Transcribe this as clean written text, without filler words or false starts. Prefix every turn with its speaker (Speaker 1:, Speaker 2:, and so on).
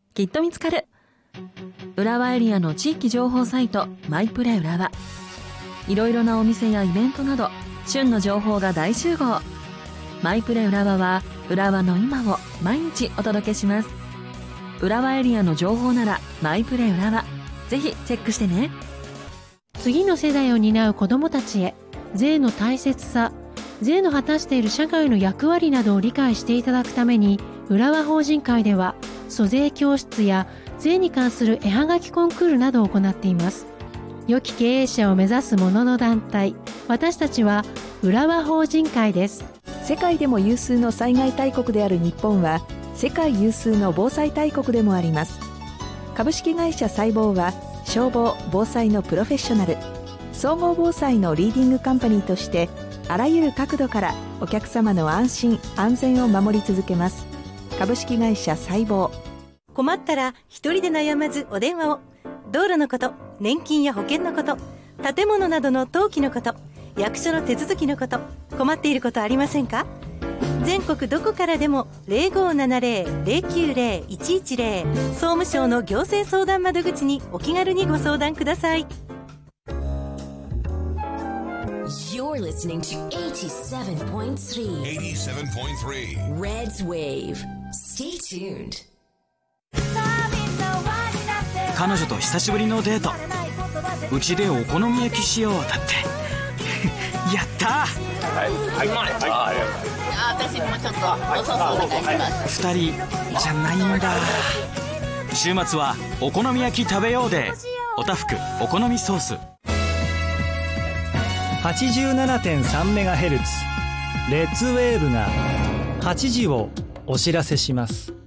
Speaker 1: きっと見つかる。浦和エリアの地域情報サイトマイプレ浦和。いろいろなお店やイベントなど旬の情報が大集合。マイプレ浦和は浦和の今を毎日お届けします。浦和エリアの情報ならマイプレ浦和、ぜひチェックしてね。
Speaker 2: 次の世代を担う子どもたちへ、税の大切さ、税の果たしている社会の役割などを理解していただくために、浦和法人会では租税教室や税に関する絵はがきコンクールなどを行っています。良き経営者を目指す者の団体、私たちは浦和法人会です。
Speaker 3: 世界でも有数の災害大国である日本は世界有数の防災大国でもあります。株式会社細胞は消防・防災のプロフェッショナル、総合防災のリーディングカンパニーとしてあらゆる角度からお客様の安心・安全を守り続けます。株式会社細胞。
Speaker 4: 困ったら一人で悩まずお電話を。道路のこと、年金や保険のこと、建物などの登記のこと、役所の手続きのこと、困っていることありませんか？全国どこからでも 0570-090-110 総務省の行政相談窓口にお気軽にご相談ください。
Speaker 5: You're listening to 87.3 Red's Wave. Stay tuned.
Speaker 6: 彼女と久しぶりのデート。うちでお好み焼きしようだってやったー。
Speaker 7: 私もちょっとおソースお願いします。
Speaker 6: 2人じゃないんだ。週末はお好み焼き食べようでおたふくお好みソース。
Speaker 8: 87.3MHz レッツウェーブが8時をお知らせします。